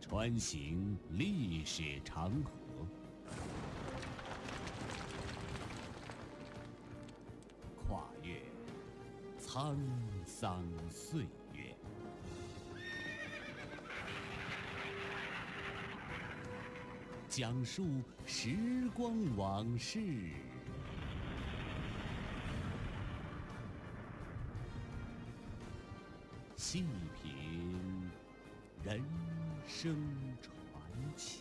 穿行历史长河，跨越沧桑岁月，讲述时光往事，细品人生传奇。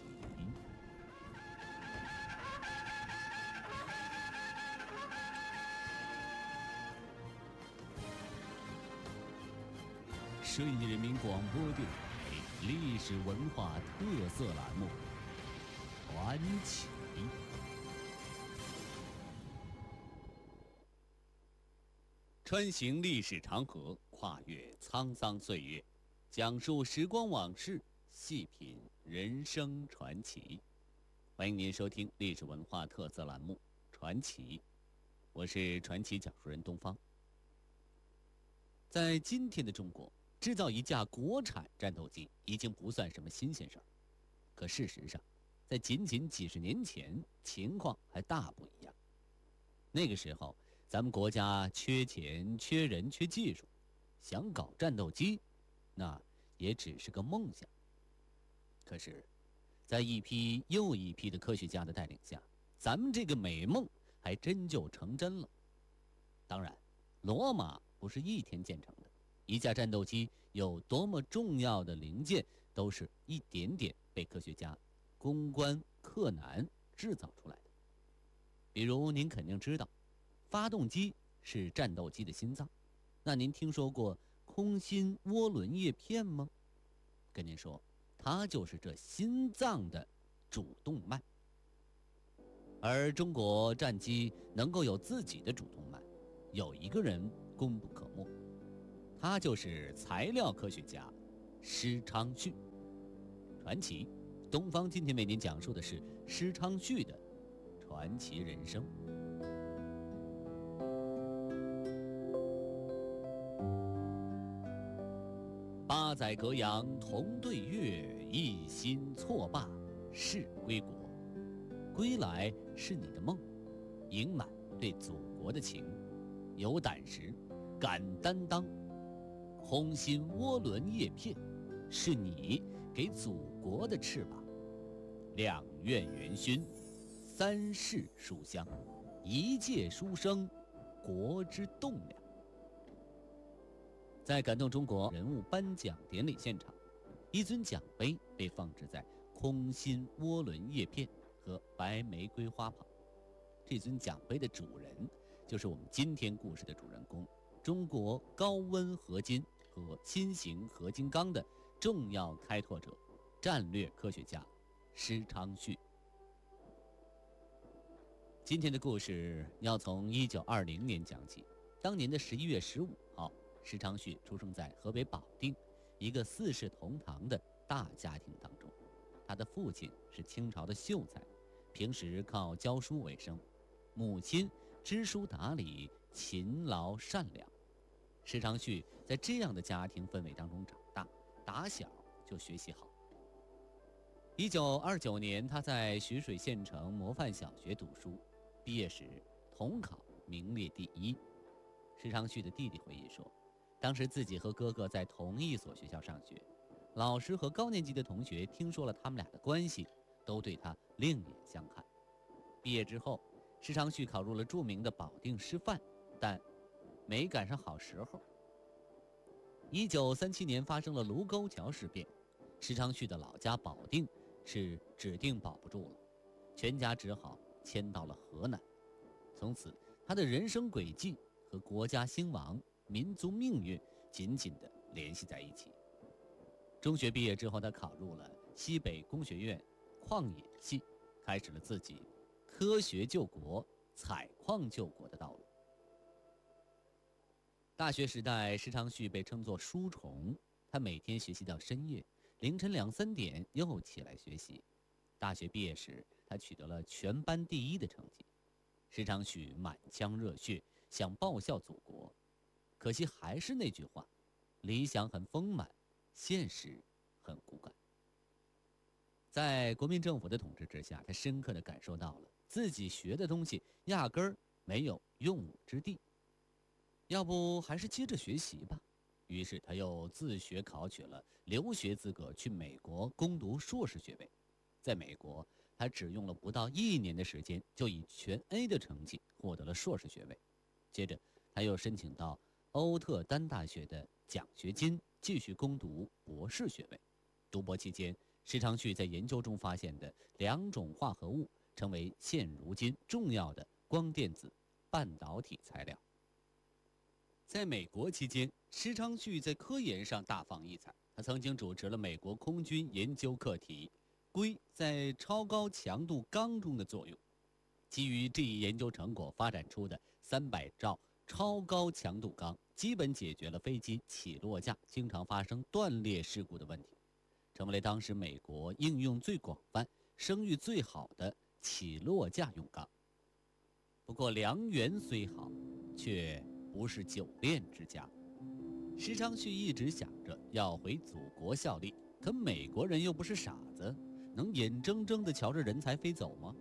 顺义人民广播电台历史文化特色栏目《传奇》。穿行历史长河，跨越沧桑岁月，讲述时光往事，细品人生传奇。欢迎您收听历史文化特色栏目《传奇》，我是传奇讲述人东方。在今天的中国，制造一架国产战斗机已经不算什么新鲜事儿，可事实上，在仅仅几十年前，情况还大不一样。那个时候，咱们国家缺钱、缺人、缺技术，想搞战斗机，那也只是个梦想。可是，在一批又一批的科学家的带领下，咱们这个美梦还真就成真了。当然，罗马不是一天建成的，一架战斗机有多么重要的零件，都是一点点被科学家攻关克难制造出来的。比如您肯定知道，发动机是战斗机的心脏，那您听说过空心涡轮叶片吗？跟您说，它就是这心脏的主动脉。而中国战机能够有自己的主动脉，有一个人功不可没，他就是材料科学家施昌旭。传奇，东方今天为您讲述的是施昌旭的传奇人生。八载隔洋同对月，一心错罢事归国。归来是你的梦，盈满对祖国的情，有胆识，敢担当。空心涡轮叶片，是你给祖国的翅膀。两院元勋，三世书香，一介书生，国之栋梁。在感动中国人物颁奖典礼现场，一尊奖杯被放置在空心涡轮叶片和白玫瑰花旁。这尊奖杯的主人就是我们今天故事的主人公，中国高温合金和新型合金钢的重要开拓者、战略科学家施昌旭。今天的故事要从1920年讲起。当年的11月15号，施昌旭出生在河北保定一个四世同堂的大家庭当中。他的父亲是清朝的秀才，平时靠教书为生，母亲知书达理，勤劳善良。施昌旭在这样的家庭氛围当中长大，打小就学习好。1929年，他在徐水县城模范小学读书，毕业时统考名列第一。施昌旭的弟弟回忆说，当时自己和哥哥在同一所学校上学，老师和高年级的同学听说了他们俩的关系，都对他另眼相看。毕业之后，施昌旭考入了著名的保定师范，但没赶上好时候。1937年发生了卢沟桥事变，施昌旭的老家保定是指定保不住了，全家只好迁到了河南。从此，他的人生轨迹和国家兴亡、民族命运紧紧地联系在一起。中学毕业之后，他考入了西北工学院矿冶系，开始了自己科学救国、采矿救国的道路。大学时代，施昌旭被称作书虫，他每天学习到深夜，凌晨2、3点又起来学习。大学毕业时，他取得了全班第一的成绩。施昌旭满腔热血，想报效祖国，可惜还是那句话，理想很丰满，现实很骨感。 在国民政府的统治之下，他深刻地感受到了自己学的东西压根儿没有用武之地，要不还是接着学习吧。于是他又自学考取了留学资格，去美国攻读硕士学位。在美国，他只用了不到1年的时间，就以全 A 的成绩获得了硕士学位。接着，他又申请到欧特丹大学的奖学金，继续攻读博士学位。读博期间，施昌旭在研究中发现的2种化合物，成为现如今重要的光电子半导体材料。在美国期间，施昌旭在科研上大放异彩。他曾经主持了美国空军研究课题硅在超高强度钢中的作用。基于这一研究成果发展出的300兆超高强度钢，基本解决了飞机起落架经常发生断裂事故的问题，成为了当时美国应用最广泛、声誉最好的起落架用钢。不过良缘虽好，却不是久恋之家。施昌旭一直想着要回祖国效力，可美国人又不是傻子，能眼睁睁地瞧着人才飞走吗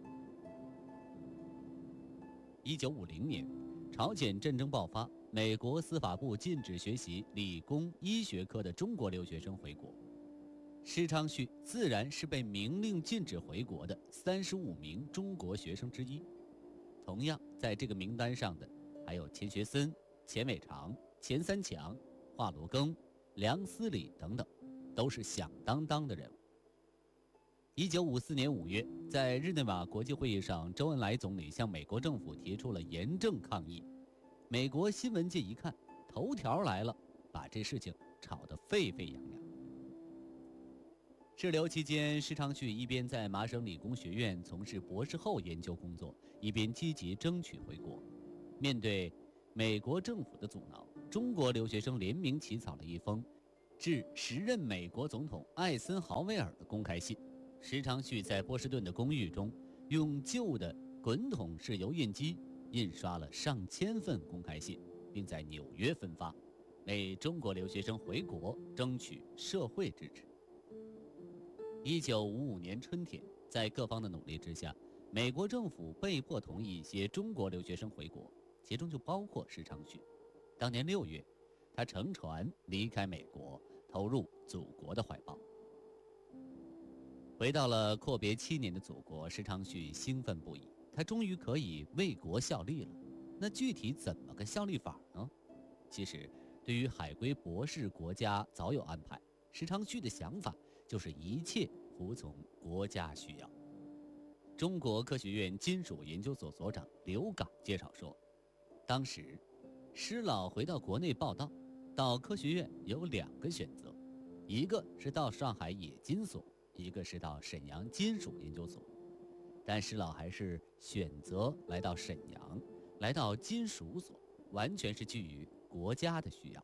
？1950年，朝鲜战争爆发，美国司法部禁止学习理工医学科的中国留学生回国。施昌旭自然是被明令禁止回国的35名中国学生之一。同样在这个名单上的还有钱学森、钱伟长、钱三强、华罗庚、梁思礼等等，都是响当当的人物。1954年5月，在日内瓦国际会议上，周恩来总理向美国政府提出了严正抗议。美国新闻界一看，头条来了，把这事情炒得沸沸扬扬。滞留期间，施昌旭一边在麻省理工学院从事博士后研究工作，一边积极争取回国。面对美国政府的阻挠，中国留学生联名起草了一封致时任美国总统艾森豪威尔的公开信。施昌旭在波士顿的公寓中，用旧的滚筒式油印机印刷了上千份公开信，并在纽约分发，为中国留学生回国争取社会支持。1955年春天，在各方的努力之下，美国政府被迫同意一些中国留学生回国，其中就包括施昌旭。当年6月，他乘船离开美国，投入祖国的怀抱。回到了阔别7年的祖国，施昌旭兴奋不已，他终于可以为国效力了。那具体怎么个效力法呢？其实，对于海归博士国家早有安排，施昌旭的想法就是一切服从国家需要。中国科学院金属研究所所长刘岗介绍说，当时施老回到国内报道，到科学院有2个选择，一个是到上海冶金所，一个是到沈阳金属研究所。但施老还是选择来到沈阳，来到金属所，完全是基于国家的需要。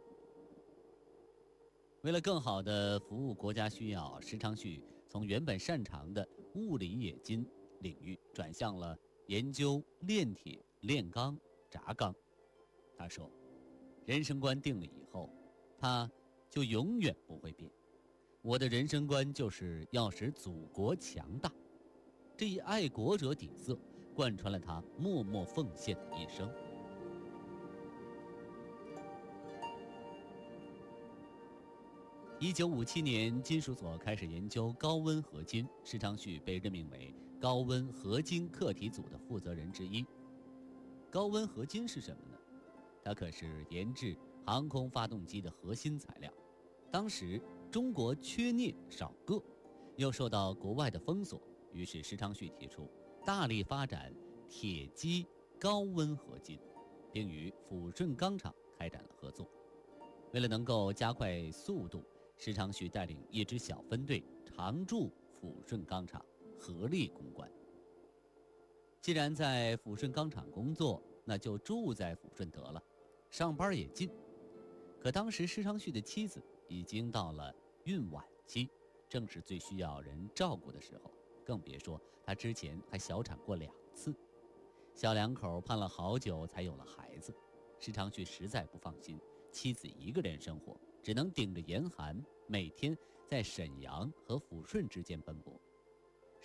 为了更好地服务国家需要，施昌旭从原本擅长的物理冶金领域转向了研究炼铁、炼钢、轧钢。他说，人生观定了以后，他就永远不会变。我的人生观就是要使祖国强大，这一爱国者底色贯穿了他默默奉献的一生。1957年，金属所开始研究高温合金，施昌旭被任命为高温合金课题组的负责人之一。高温合金是什么呢？它可是研制航空发动机的核心材料。当时中国缺镍少铬，又受到国外的封锁，于是施昌旭提出大力发展铁基高温合金，并与抚顺钢厂开展了合作。为了能够加快速度，施昌旭带领一支小分队常驻抚顺钢厂，合力攻关。既然在抚顺钢厂工作，那就住在抚顺得了，上班也近。可当时施昌旭的妻子已经到了孕晚期，正是最需要人照顾的时候，更别说他之前还小产过2次，小两口盼了好久才有了孩子。施昌旭实在不放心妻子一个人生活，只能顶着严寒，每天在沈阳和抚顺之间奔波。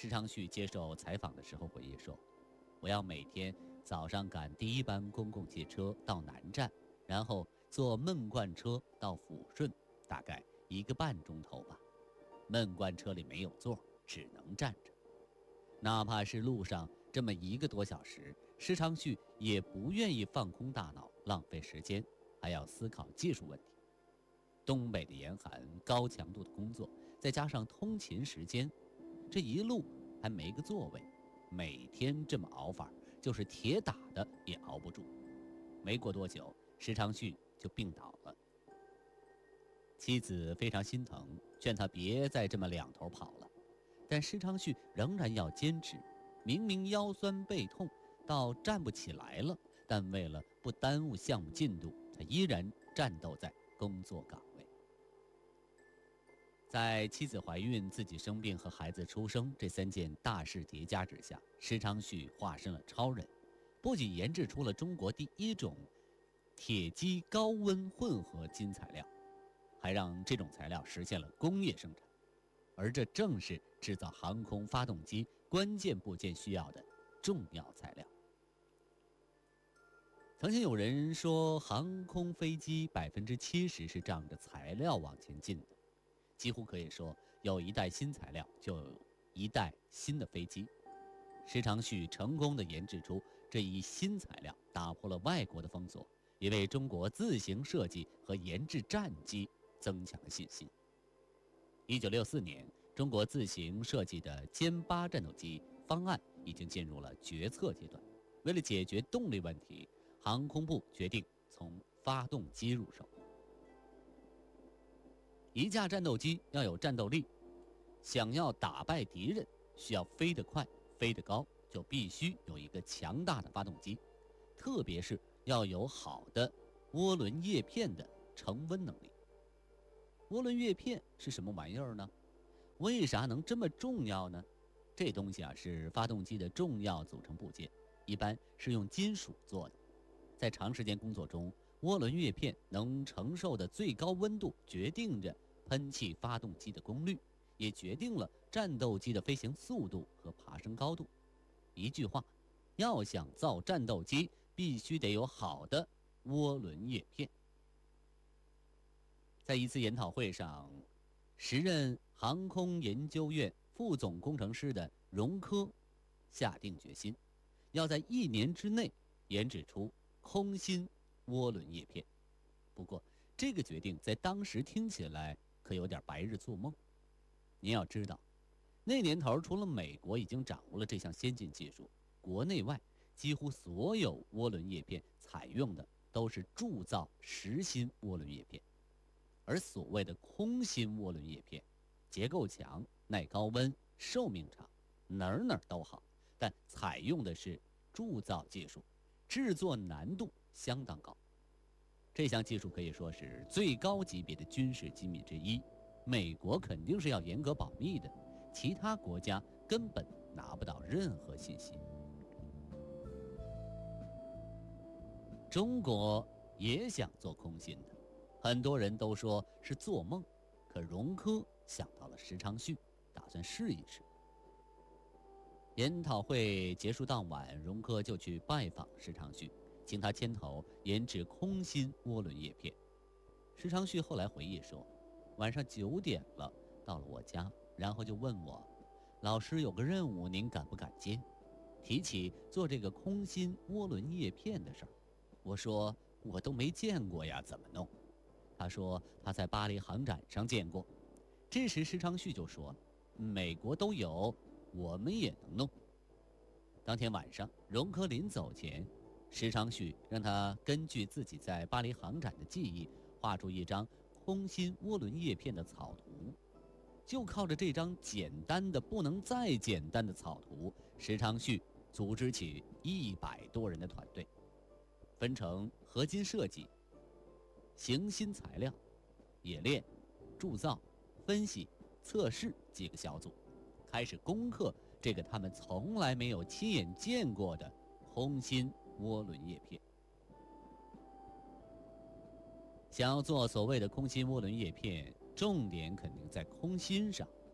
石昌旭接受采访的时候回忆说：“我要每天早上赶第一班公共汽车到南站，然后坐闷罐车到抚顺，大概1个半钟头吧。闷罐车里没有座，只能站着。哪怕是路上这么1个多小时，石昌旭也不愿意放空大脑，浪费时间，还要思考技术问题。东北的严寒，高强度的工作，再加上通勤时间，这一路还没个座位，每天这么熬法，就是铁打的也熬不住。没过多久，石昌旭就病倒了。妻子非常心疼，劝他别再这么两头跑了，但石昌旭仍然要坚持。明明腰酸背痛到站不起来了，但为了不耽误项目进度，他依然战斗在工作岗位。在妻子怀孕、自己生病和孩子出生这3件大事叠加之下，石昌旭化身了超人，不仅研制出了中国第1种铁基高温混合金材料，还让这种材料实现了工业生产，而这正是制造航空发动机关键部件需要的重要材料。曾经有人说，航空飞机70%是仗着材料往前进的，几乎可以说，有一代新材料，就有一代新的飞机。石昌旭成功地研制出这一新材料，打破了外国的封锁，也为中国自行设计和研制战机增强了信心。1964年，中国自行设计的歼8战斗机方案已经进入了决策阶段。为了解决动力问题，航空部决定从发动机入手。一架战斗机要有战斗力，想要打败敌人，需要飞得快、飞得高，就必须有一个强大的发动机，特别是要有好的涡轮叶片的成温能力。涡轮叶片是什么玩意儿呢？为啥能这么重要呢？这东西是发动机的重要组成部件，一般是用金属做的。在长时间工作中，涡轮叶片能承受的最高温度决定着喷气发动机的功率，也决定了战斗机的飞行速度和爬升高度。一句话，要想造战斗机，必须得有好的涡轮叶片。在一次研讨会上，时任航空研究院副总工程师的荣科下定决心，要在1年之内研制出空心涡轮叶片。不过，这个决定在当时听起来可有点白日做梦。您要知道，那年头除了美国已经掌握了这项先进技术，国内外几乎所有涡轮叶片采用的都是铸造实心涡轮叶片。而所谓的空心涡轮叶片，结构强、耐高温、寿命长，哪儿都好，但采用的是铸造技术，制作难度相当高。这项技术可以说是最高级别的军事机密之一，美国肯定是要严格保密的，其他国家根本拿不到任何信息。中国也想做空心的，很多人都说是做梦，可荣科想到了石昌旭，打算试一试。研讨会结束当晚，荣科就去拜访石昌旭，请他牵头研制空心涡轮叶片。石昌旭后来回忆说，晚上9点了，到了我家，然后就问我，老师有个任务，您敢不敢接？提起做这个空心涡轮叶片的事儿，我说我都没见过呀，怎么弄？他说他在巴黎航展上见过。这时石昌旭就说，美国都有，我们也能弄。当天晚上，荣科临走前，石昌旭让他根据自己在巴黎航展的记忆，画出一张空心涡轮叶片的草图。就靠着这张简单的不能再简单的草图，石昌旭组织起100多人的团队，分成合金设计、行新材料、冶炼、铸造、分析、测试几个小组，开始攻克这个他们从来没有亲眼见过的空心涡轮叶片。想要做所谓的空心涡轮叶片，重点肯定在空心上。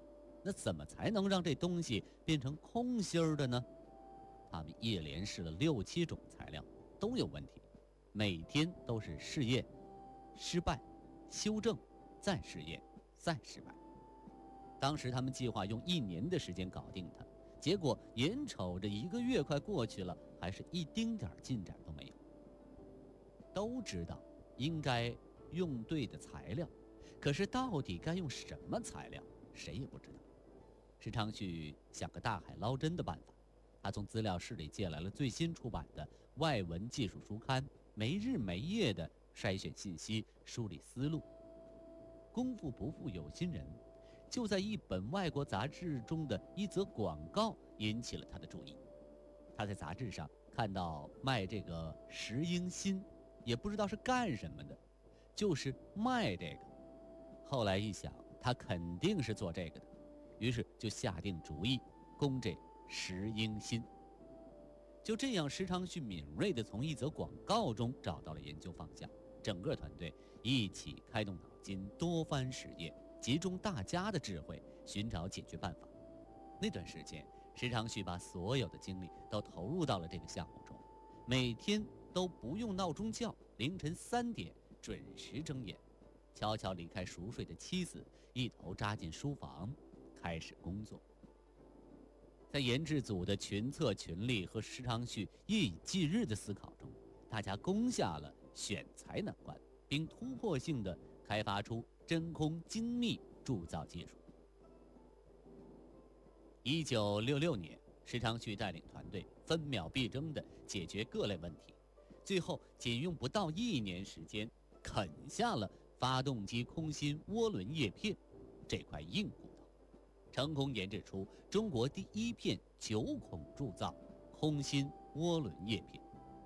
那怎么才能让这东西变成空心儿的呢？他们一连试了6、7种材料，都有问题，每天都是试验、失败、修正、再试验、再失败。当时他们计划用1年的时间搞定它，结果眼瞅着1个月快过去了，还是一丁点进展都没有。都知道应该用对的材料，可是到底该用什么材料，谁也不知道。石昌旭想个大海捞针的办法，他从资料室里借来了最新出版的外文技术书刊，没日没夜地筛选信息，梳理思路。功夫不负有心人，就在一本外国杂志中的一则广告引起了他的注意。他在杂志上看到卖这个石英锌，也不知道是干什么的，就是卖这个。后来一想，他肯定是做这个的，于是就下定主意攻这石英锌。就这样，石昌旭敏锐地从一则广告中找到了研究方向，整个团队一起开动脑筋，多番实验，集中大家的智慧，寻找解决办法。那段时间，石昌旭把所有的精力都投入到了这个项目中，每天都不用闹钟叫，凌晨3点准时睁眼，悄悄离开熟睡的妻子，一头扎进书房，开始工作。在研制组的群策群力和石昌旭夜以继日的思考中，大家攻下了选材难关，并突破性地开发出真空精密铸造技术。1966年，石昌旭带领团队分秒必争地解决各类问题，最后仅用不到1年时间，啃下了发动机空心涡轮叶片这块硬骨头，成功研制出中国第1片9孔铸造空心涡轮叶片。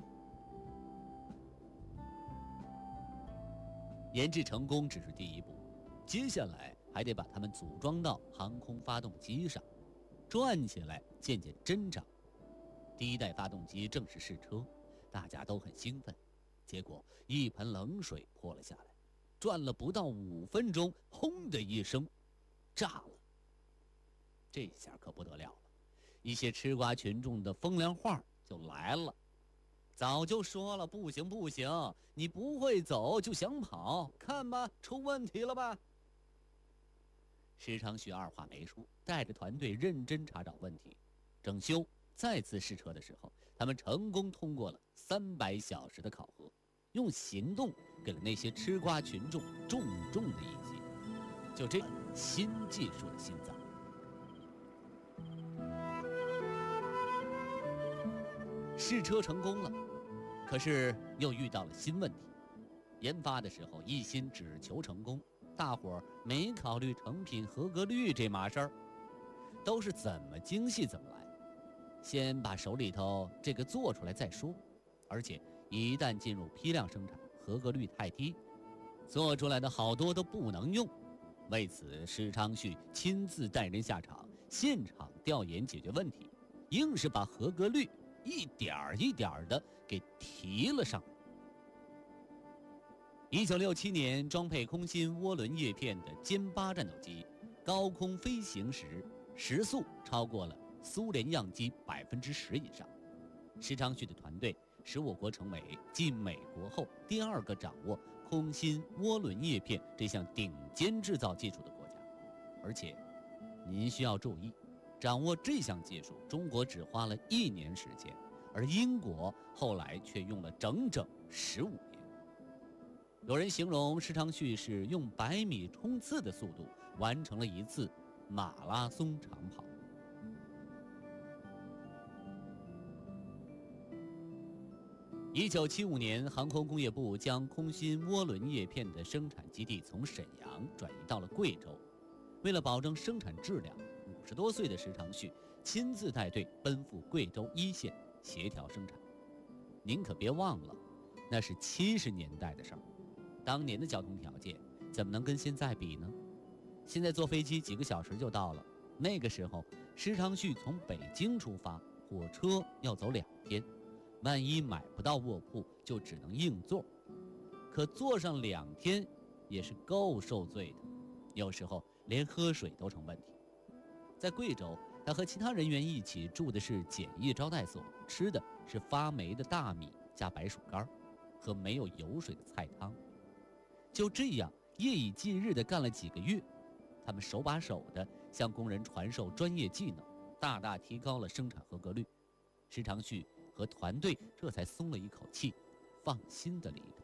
研制成功只是第一步，接下来还得把它们组装到航空发动机上，转起来见见真章。第1代发动机正式试车，大家都很兴奋，结果一盆冷水泼了下来，转了不到5分钟，轰的一声，炸了。这下可不得了了，一些吃瓜群众的风凉话就来了。早就说了不行不行，你不会走就想跑，看吧，出问题了吧？石昌旭二话没说，带着团队认真查找问题。整修再次试车的时候，他们成功通过了300小时的考核，用行动给了那些吃瓜群众重重的一击。就这新技术的心脏。试车成功了，可是又遇到了新问题。研发的时候一心只求成功，大伙儿没考虑成品合格率这码事儿，都是怎么精细怎么来，先把手里头这个做出来再说。而且一旦进入批量生产，合格率太低，做出来的好多都不能用。为此，石昌旭亲自带人下场，现场调研解决问题，硬是把合格率一点儿一点儿的给提了上来。1967年，装配空心涡轮叶片的歼8战斗机高空飞行时，时速超过了苏联样机10%以上。石昌旭的团队使我国成为继美国后第2个掌握空心涡轮叶片这项顶尖制造技术的国家。而且您需要注意，掌握这项技术，中国只花了1年时间，而英国后来却用了整整15年。有人形容石昌旭是用100米冲刺的速度完成了一次马拉松长跑。1975年，航空工业部将空心涡轮叶片的生产基地从沈阳转移到了贵州。为了保证生产质量，50多岁的石昌旭亲自带队奔赴贵州1线协调生产。您可别忘了，那是70年代的事儿，当年的交通条件怎么能跟现在比呢？现在坐飞机几个小时就到了，那个时候石昌旭从北京出发，火车要走2天，万一买不到卧铺就只能硬座，可坐上2天也是够受罪的，有时候连喝水都成问题。 在贵州，他和其他人员一起住的是简易招待所，吃的是发霉的大米加白薯干，和没有油水的菜汤。就这样夜以继日地干了几个月，他们手把手地向工人传授专业技能，大大提高了生产合格率。石长旭和团队这才松了一口气，放心地离开。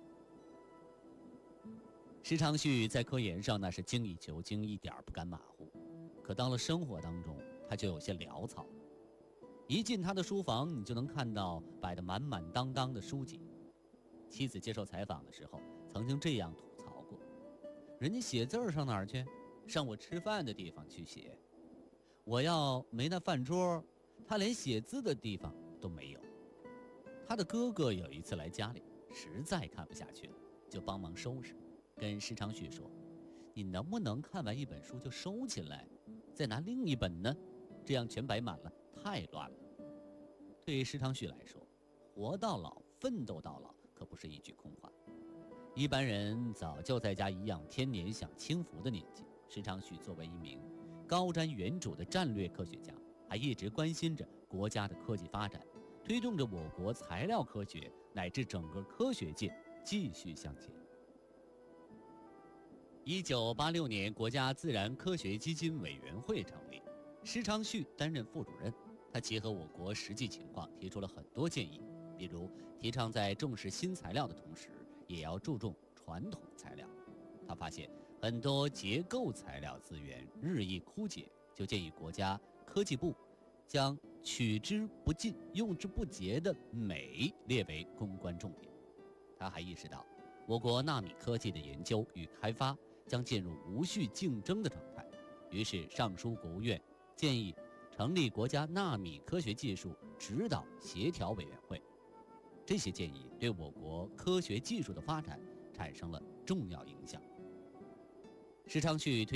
石长旭在科研上那是精益求精，一点不敢马虎，可到了生活当中，他就有些潦草了。一进他的书房，你就能看到摆得满满当当的书籍。妻子接受采访的时候，曾经这样吐槽过：人家写字儿上哪儿去？上我吃饭的地方去写。我要没那饭桌，他连写字的地方都没有。他的哥哥有一次来家里，实在看不下去了，就帮忙收拾，跟石长旭说：你能不能看完一本书就收起来，再拿另一本呢？这样全摆满了，太乱了。对于石长旭来说，活到老，奋斗到老，可不是一句空话。一般人早就在家颐养天年享清福的年纪，石长旭作为一名高瞻远瞩的战略科学家，还一直关心着国家的科技发展，推动着我国材料科学乃至整个科学界继续向前。1986年，国家自然科学基金委员会成立，石长旭担任副主任。他结合我国实际情况，提出了很多建议，比如提倡在重视新材料的同时，也要注重传统材料。他发现很多结构材料资源日益枯竭，就建议国家科技部将取之不尽、用之不竭的镁列为攻关重点。他还意识到，我国纳米科技的研究与开发将进入无序竞争的状态，于是上书国务院，建议成立国家纳米科学技术指导协调委员会。这些建议对我国科学技术的发展产生了重要影响。石长旭推